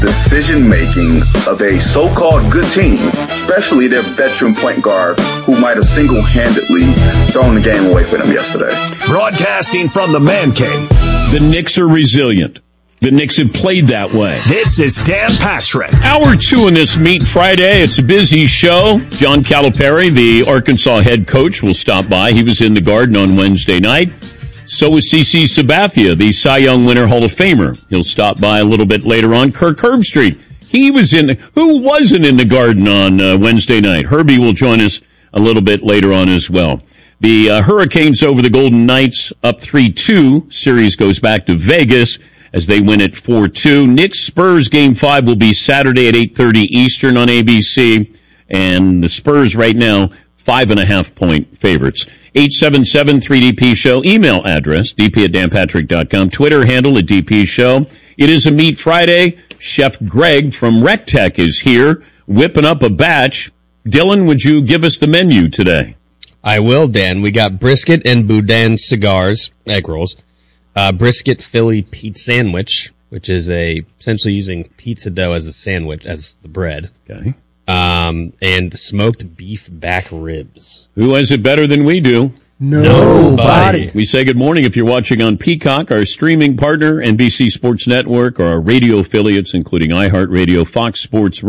decision-making of a so-called good team, especially their veteran point guard who might have single-handedly thrown the game away for them yesterday. Broadcasting from the Man Cave. The Knicks are resilient. The Knicks have played that way. This is Dan Patrick. Hour 2 in this Meat Friday. It's a busy show. John Calipari, the Arkansas head coach, will stop by. He was in the Garden on Wednesday night. So was CeCe Sabathia, the Cy Young winner Hall of Famer. He'll stop by a little bit later on. Kirk Herbstreit. Who wasn't in the Garden on Wednesday night? Herbie will join us a little bit later on as well. The Hurricanes over the Golden Knights up 3-2. Series goes back to Vegas as they win it 4-2. Knicks-Spurs Game 5 will be Saturday at 8:30 Eastern on ABC. And the Spurs right now, 5.5-point favorites. 877-3DP Show. Email address, dp@danpatrick.com. Twitter handle at DP Show. It is a Meat Friday. Chef Greg from RecTech is here, whipping up a batch. Dylan, would you give us the menu today? I will, Dan. We got brisket and boudin cigars, egg rolls. Brisket Philly pizza sandwich, which is essentially using pizza dough as a sandwich, as the bread. Okay. And smoked beef back ribs. Who has it better than we do? Nobody. We say good morning if you're watching on Peacock, our streaming partner, NBC Sports Network, or our radio affiliates, including iHeartRadio, Fox Sports